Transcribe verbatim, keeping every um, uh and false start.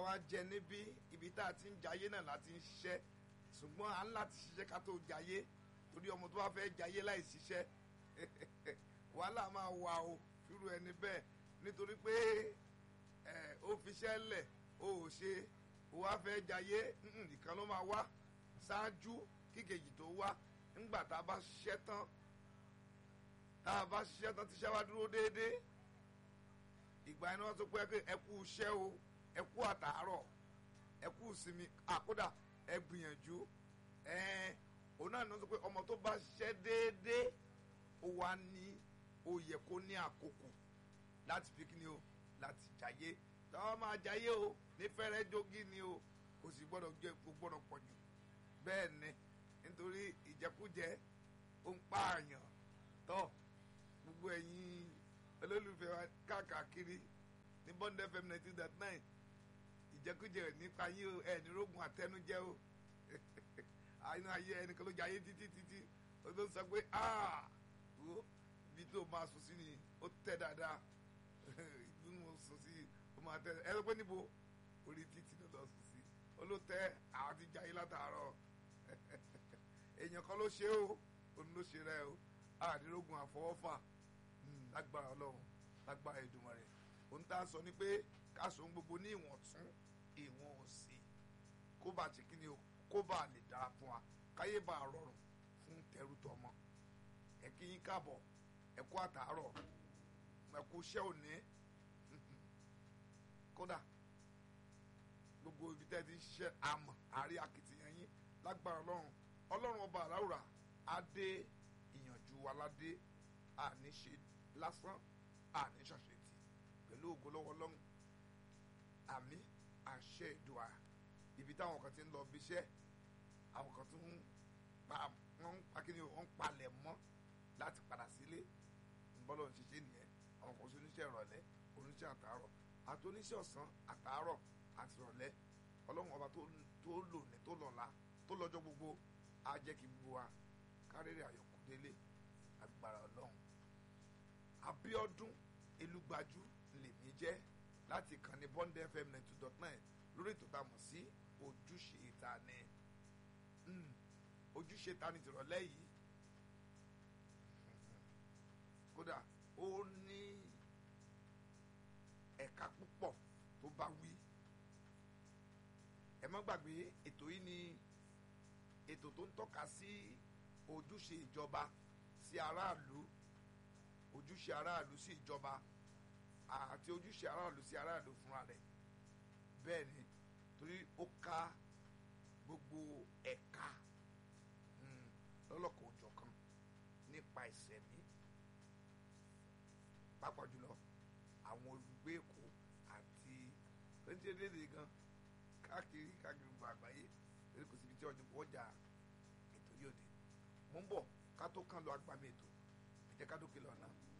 wá jẹ níbí ibi tá a ti ń jayé náà láti ń ṣiṣẹ́ ṣùgbọ́n à ń láti ṣiṣẹ́ ká tó jayé torí ọmọ tó bá fẹ́ jayé láì ṣiṣẹ́ wàhálà máa wà o fírú ẹni bẹ́ẹ̀ nítorí pé ẹ ó fiṣẹ́ lẹ̀ ó ò ṣe ó wá fẹ́ jayé nìkan ló máa wá ṣáájú kíkejì tó wá ńgbà tá a bá ṣiṣẹ́ tán tá a bá ṣiṣẹ́ tán tíṣẹ́ wá dúró déédéé ìgbà yẹn wọ́n tó pé ẹ kú iṣẹ́ o ẹ kú àtàárọ̀ ẹ kú ìsinmi àkódà ẹ gbìyànjú ẹ òun náà ní wọ́n sọ pé ọmọ tó bá ṣiṣẹ́ déédéé ó wá ní ó yẹ kó ní àkókò láti fi kíni o láti jayé táwọn máa jayé o ní fẹ́rẹ́ jogi ni o kò sì gbọ́dọ̀ jẹ kó gbọ́dọ̀ pọ̀ jù bẹ́ẹ̀ ni nítorí ìjẹkújẹ ó ń pààyàn tọ́ gbogbo ẹ̀yin olólùfẹ́ wa káàkiri ní Bond F M ninety dot nine ìjẹkújẹ nípa yín o ẹ̀ ní rógun àtẹnujẹ o àyínú ayé ẹnìkan ló jayé títí títí ó tó sọ pé aaa wo ibi tó máa sùn sí ni ó tẹ́ dáadáa ibi mo sùn sí ó máa tẹ́ ẹ lọ pé níbo orí títí ló lọ sùn sí ó ló tẹ́ àwọn ti jayé látàárọ̀ èèyàn kan ló ṣe o òun ló ṣe rẹ o àdínrógun àfọwọ́fà lágbára Ọlọ́run lágbára Èdùmàrè òun tá a sọ ni pé ká sọ ohun gbogbo ní ìwọ̀n tún ìwọ̀n òsì kó bá ti kíni o kó bá lè dára fún wa káyé bá a rọrùn fún tẹrú tọmọ ẹ kí yín káàbọ̀ ẹ kú àtàárọ̀ ẹ kú iṣẹ́ òní kódà gbogbo ibi tẹ́ ti ṣiṣẹ́ àmọ́ àrí akitiyan yín lágbára Ọlọ́run Ọlọ́run ọba àláwùrà adé ìyànjú aládé àníṣe lásán àníṣàṣetì pẹ̀lú ògo lọ́wọ́ Ọlọ́run àmì àṣẹ ìdùà ibi táwọn kan ti ń lọ bí iṣẹ́ àwọn kan tún ń pa wọ́n ń pa kí ni wọ́n ń palẹ̀ mọ́ láti padà sílé bọ́lọ̀ ń ṣiṣẹ́ nìyẹn àwọn kan sí oníṣẹ́ ìrọ̀lẹ́ oníṣẹ́ àtàárọ̀ àti oníṣẹ́ ọ̀sán àtàárọ̀ àti ìrọ̀lẹ́ Ọlọ́run ọba tó lò ní tó lọ́la tó lọ́jọ́ gbogbo á jẹ́ kí gbogbo wa kárẹ́rẹ́ àyọkù délé agbára Ọlọ́run. Abíọ́dún Elúgbájú lèmi jẹ́ láti ìkànnì Bond F M ninety two dot nine lórí ètò tá a mọ̀ sí ojúṣe ta ni ojúṣe ta ni tìrọ̀lẹ́ yìí kódà ó ní ẹ̀ka púpọ̀ tó bá wí ẹ má gbàgbé ètò yìí ni ètò tó ń tọ́ka sí ojúṣe ìjọba sí aráàlú ojúṣe aráàlú sí ìjọba àti ojúṣe aráàlú sí aráàlú fúnra rẹ̀ bẹ́ẹ̀ ni torí ó ká gbogbo ẹ̀ka lọ́lọ́kọ̀ òjọ̀kan nípa ìṣẹ̀mí pàápàá jùlọ àwọn olùgbé Èkó àti pẹ́ńtẹ́lẹ́dẹ́ gan káàkiri káàkiri gbogbo àgbáyé lórí kò síbi tí ọjọ́ ọjà ètò yóò dé mo ń bọ̀ ká tó kàn lọ agbami ètò ẹ jẹ́ ká dókè lọ́nà